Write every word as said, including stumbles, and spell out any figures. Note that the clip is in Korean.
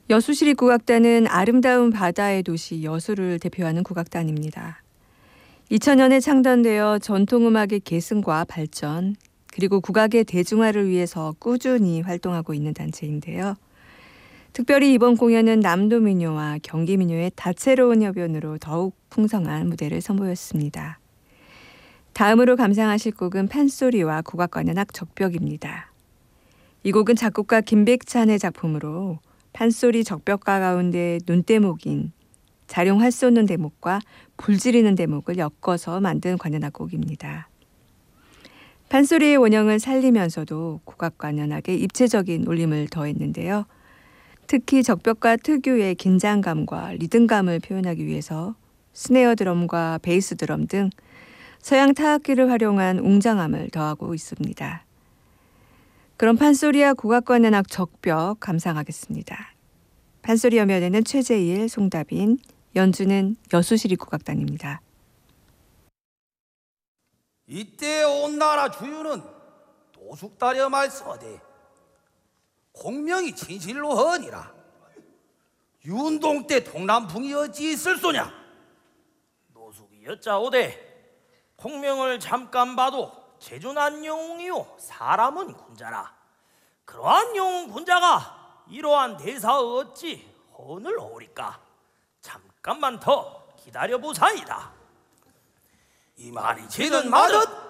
여수시립국악단은 아름다운 바다의 도시 여수를 대표하는 국악단입니다. 이천 년에 창단되어 전통음악의 계승과 발전, 그리고 국악의 대중화를 위해서 꾸준히 활동하고 있는 단체인데요. 특별히 이번 공연은 남도민요와 경기민요의 다채로운 협연으로 더욱 풍성한 무대를 선보였습니다. 다음으로 감상하실 곡은 판소리와 국악관현악 적벽입니다. 이 곡은 작곡가 김백찬의 작품으로 판소리 적벽가 가운데 눈대목인 자룡 활 쏘는 대목과 불 지르는 대목을 엮어서 만든 관현악 곡입니다. 판소리의 원형을 살리면서도 국악관현악에 입체적인 울림을 더했는데요. 특히 적벽가 특유의 긴장감과 리듬감을 표현하기 위해서 스네어 드럼과 베이스 드럼 등 서양 타악기를 활용한 웅장함을 더하고 있습니다. 그럼 판소리와 국악관현악 적벽 감상하겠습니다. 판소리 염연에는 최재일, 송다빈, 연주는 여수시립국악단입니다. 이때 온 나라 주유는 도숙다려 말씀하되 공명이 진실로 허니라. 윤동 때 동남풍이 어찌 있을 소냐? 노숙이 여짜오되 공명을 잠깐 봐도 재준한 영웅이요 사람은 군자라. 그러한 영웅 군자가 이러한 대사 어찌 헌을 오리까? 잠깐만 더 기다려보사이다. 이 말이 지는 말은